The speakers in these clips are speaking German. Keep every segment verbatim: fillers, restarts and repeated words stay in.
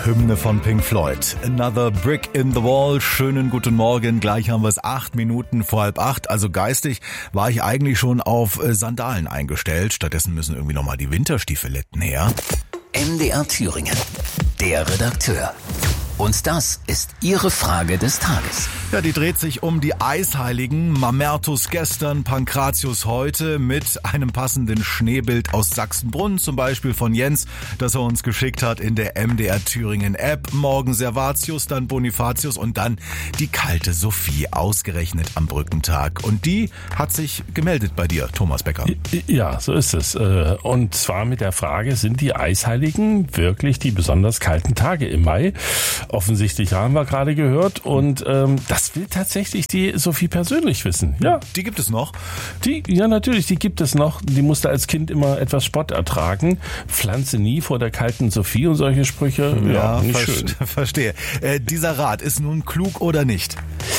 Hymne von Pink Floyd. Another Brick in the Wall. Schönen guten Morgen. Gleich haben wir es acht Minuten vor halb acht. Also geistig war ich eigentlich schon auf Sandalen eingestellt. Stattdessen müssen irgendwie nochmal die Winterstiefeletten her. M D R Thüringen. Der Redakteur. Und das ist Ihre Frage des Tages. Ja, die dreht sich um die Eisheiligen. Mamertus gestern, Pankratius heute mit einem passenden Schneebild aus Sachsenbrunn, zum Beispiel von Jens, das er uns geschickt hat in der M D R Thüringen App. Morgen Servatius, dann Bonifatius und dann die kalte Sophie, ausgerechnet am Brückentag. Und die hat sich gemeldet bei dir, Thomas Becker. Ja, so ist es. Und zwar mit der Frage, sind die Eisheiligen wirklich die besonders kalten Tage im Mai? Offensichtlich haben wir gerade gehört und ähm, das will tatsächlich die Sophie persönlich wissen. Ja, die gibt es noch. Die, ja, natürlich, die gibt es noch. Die musste als Kind immer etwas Spott ertragen. Pflanze nie vor der kalten Sophie und solche Sprüche. Ja, ja nicht ver- schön. Verstehe. Äh, dieser Rat ist nun klug oder nicht?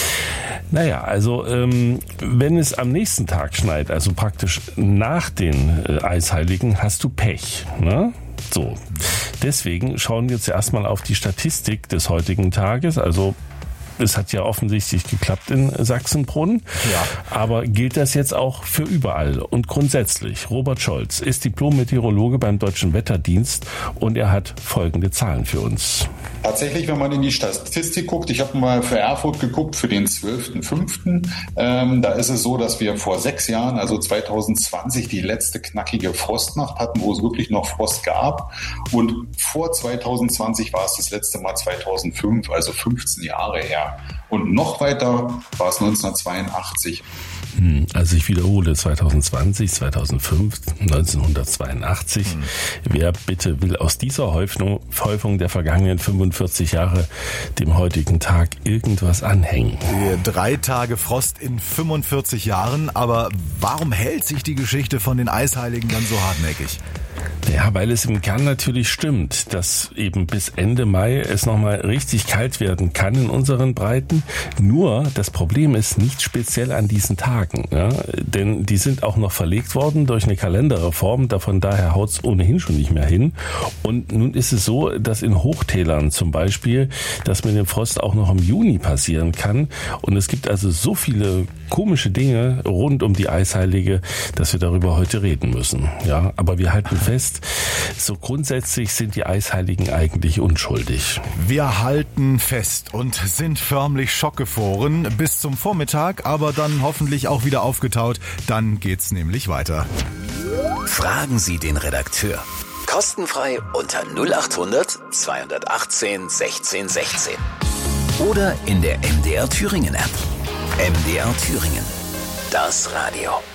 Naja, also ähm, wenn es am nächsten Tag schneit, also praktisch nach den äh, Eisheiligen, hast du Pech, ne? So, deswegen schauen wir jetzt erstmal auf die Statistik des heutigen Tages. Also es hat ja offensichtlich geklappt in Sachsenbrunn, ja. Aber gilt das jetzt auch für überall und grundsätzlich? Robert Scholz ist Diplom-Meteorologe beim Deutschen Wetterdienst und er hat folgende Zahlen für uns. Tatsächlich, wenn man in die Statistik guckt, ich habe mal für Erfurt geguckt, für den zwölften fünften Ähm, da ist es so, dass wir vor sechs Jahren, also zwanzig zwanzig, die letzte knackige Frostnacht hatten, wo es wirklich noch Frost gab. Und vor zwanzig zwanzig war es das letzte Mal zweitausendfünf, also fünfzehn Jahre her. Und noch weiter war es neunzehnhundertzweiundachtzig. Also ich wiederhole, zwanzig zwanzig, zweitausendfünf, neunzehnhundertzweiundachtzig. Hm. Wer bitte will aus dieser Häufung, Häufung der vergangenen fünfundvierzig Jahre dem heutigen Tag irgendwas anhängen? Drei Tage Frost in fünfundvierzig Jahren, aber warum hält sich die Geschichte von den Eisheiligen dann so hartnäckig? Ja, weil es im Kern natürlich stimmt, dass eben bis Ende Mai es nochmal richtig kalt werden kann in unseren Breiten. Nur das Problem ist nicht speziell an diesen Tagen, ja? Denn die sind auch noch verlegt worden durch eine Kalenderreform. Davon daher haut es ohnehin schon nicht mehr hin. Und nun ist es so, dass in Hochtälern zum Beispiel das mit dem Frost auch noch im Juni passieren kann. Und es gibt also so viele komische Dinge rund um die Eisheilige, dass wir darüber heute reden müssen. Ja, aber wir halten fest, so grundsätzlich sind die Eisheiligen eigentlich unschuldig. Wir halten fest und sind förmlich schockgefroren bis zum Vormittag, aber dann hoffentlich auch wieder aufgetaut. Dann geht's nämlich weiter. Fragen Sie den Redakteur. Kostenfrei unter null acht hundert zweihundertachtzehn sechzehn sechzehn. Oder in der M D R Thüringen App. M D R Thüringen. Das Radio.